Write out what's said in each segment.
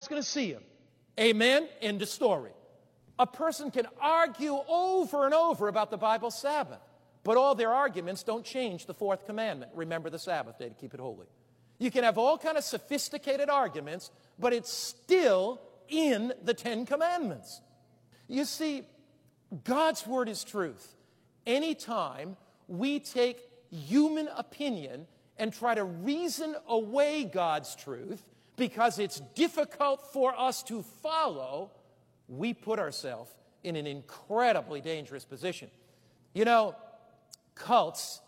going to see him. Amen? End of story. A person can argue over and over about the Bible Sabbath, but all their arguments don't change the fourth commandment. Remember the Sabbath day to keep it holy. You can have all kind of sophisticated arguments, but it's still in the Ten Commandments. You see, God's Word is truth. Anytime we take human opinion and try to reason away God's truth because it's difficult for us to follow, we put ourselves in an incredibly dangerous position. You know, cults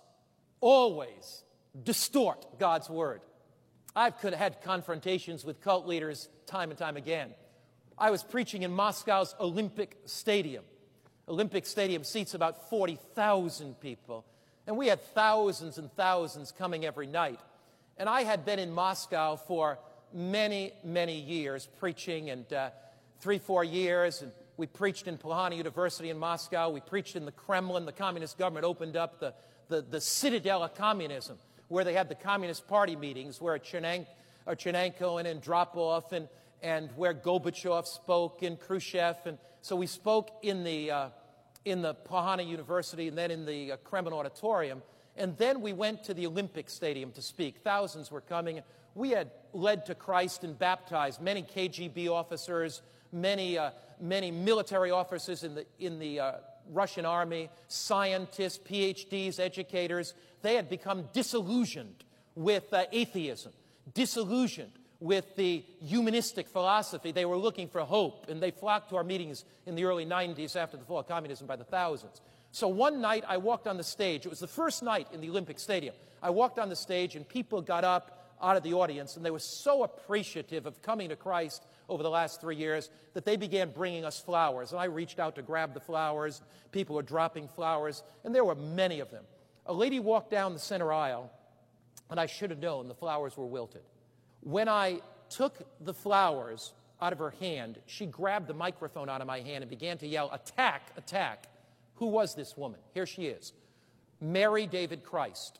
always distort God's Word. I've had confrontations with cult leaders time and time again. I was preaching in Moscow's Olympic Stadium. Olympic Stadium seats about 40,000 people. And we had thousands and thousands coming every night. And I had been in Moscow for many, many years preaching, and 3-4 years. And we preached in Pohana University in Moscow. We preached in the Kremlin. The communist government opened up the citadel of communism, where they had the Communist Party meetings, where Chernenko and Andropov and where Gorbachev spoke, and Khrushchev. And so we spoke in the Pohana University and then in the Kremlin Auditorium. And then we went to the Olympic Stadium to speak. Thousands were coming. We had led to Christ and baptized many KGB officers, many military officers in the Russian army, scientists, PhDs, educators. They had become disillusioned with atheism, disillusioned with the humanistic philosophy. They were looking for hope, and they flocked to our meetings in the early 90s after the fall of communism by the thousands. So one night I walked on the stage. It was the first night in the Olympic Stadium. I walked on the stage, and people got up out of the audience, and they were so appreciative of coming to Christ over the last 3 years that they began bringing us flowers. And I reached out to grab the flowers. People were dropping flowers, and there were many of them. A lady walked down the center aisle, and I should have known the flowers were wilted. When I took the flowers out of her hand, she grabbed the microphone out of my hand and began to yell, "Attack, attack." Who was this woman? Here she is, Mary David Christ.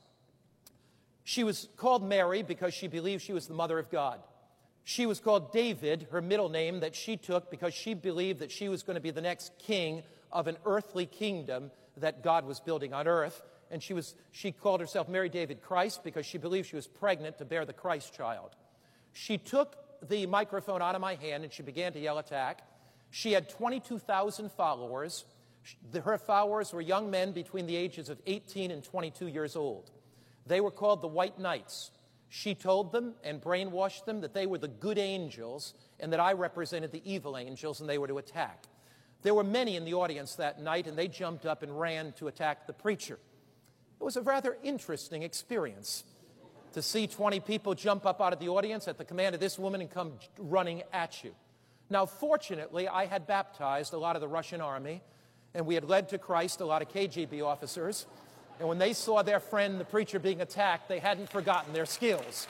She was called Mary because she believed she was the mother of God. She was called David, her middle name, that she took because she believed that she was going to be the next king of an earthly kingdom that God was building on earth. And she called herself Mary David Christ because she believed she was pregnant to bear the Christ child. She took the microphone out of my hand and she began to yell, "Attack." She had 22,000 followers. Her followers were young men between the ages of 18 and 22 years old. They were called the White Knights. She told them and brainwashed them that they were the good angels and that I represented the evil angels and they were to attack. There were many in the audience that night, and they jumped up and ran to attack the preacher. It was a rather interesting experience to see 20 people jump up out of the audience at the command of this woman and come running at you. Now, fortunately, I had baptized a lot of the Russian army, and we had led to Christ a lot of KGB officers. And when they saw their friend, the preacher, being attacked, they hadn't forgotten their skills.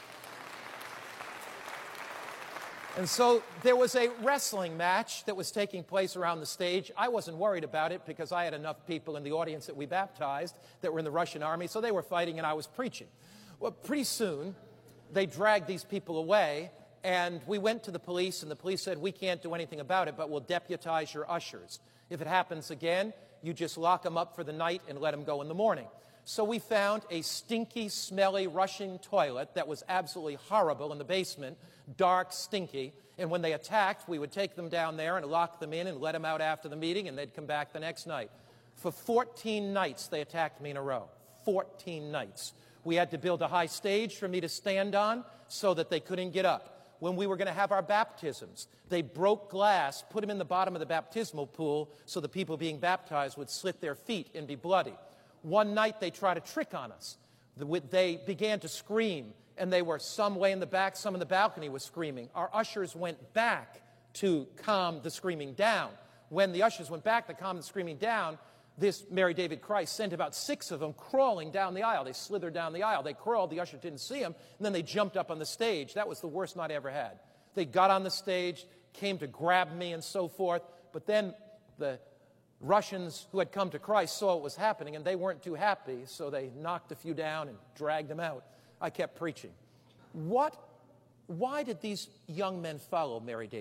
And so there was a wrestling match that was taking place around the stage. I wasn't worried about it because I had enough people in the audience that we baptized that were in the Russian army, so they were fighting and I was preaching. Well, pretty soon, they dragged these people away, and we went to the police, and the police said, "We can't do anything about it, but we'll deputize your ushers. If it happens again, you just lock them up for the night and let them go in the morning." So we found a stinky, smelly Russian toilet that was absolutely horrible in the basement, dark, stinky. And when they attacked, we would take them down there and lock them in and let them out after the meeting, and they'd come back the next night. For 14 nights, they attacked me in a row. 14 nights. We had to build a high stage for me to stand on so that they couldn't get up. When we were going to have our baptisms, they broke glass, put them in the bottom of the baptismal pool so the people being baptized would slit their feet and be bloody. One night, they tried a trick on us. They began to scream, and they were some way in the back, some in the balcony was screaming. Our ushers went back to calm the screaming down. When the ushers went back to calm the screaming down, this Mary David Christ sent about 6 of them crawling down the aisle. They slithered down the aisle. They crawled. The usher didn't see them. And then they jumped up on the stage. That was the worst night I ever had. They got on the stage, came to grab me and so forth. But then the Russians who had come to Christ saw what was happening, and they weren't too happy, so they knocked a few down and dragged them out. I kept preaching. Why did these young men follow Mary David?